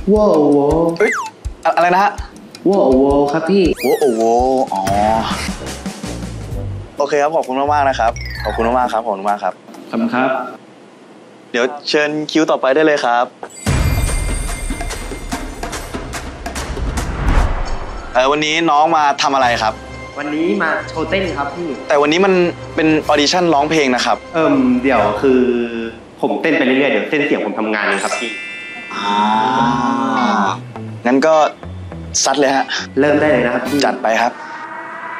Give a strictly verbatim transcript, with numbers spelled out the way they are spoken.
ว้าวเฮ้ยอะไรนะฮะว้าวครับพี่โว้โอ้โหอ๋อโอเคครับขอบคุณมากๆนะครับขอบคุณมากๆครับขอบคุณมากครับขอบคุณครับเดี๋ยวเชิญคิวต่อไปได้เลยครับเออวันนี้น้องมาทำอะไรครับวันนี้มาโชว์เต้นครับพี่แต่วันนี้มันเป็นออดิชั่นร้องเพลงนะครับเอิมเดี๋ยวคือผมเต้นไปเรื่อยๆเดี๋ยวเส้นเสียงผมทำงานครับพี่อ่างั้นก็ซัดเลยฮะเริ่มได้เลยนะครับจัดไปครับ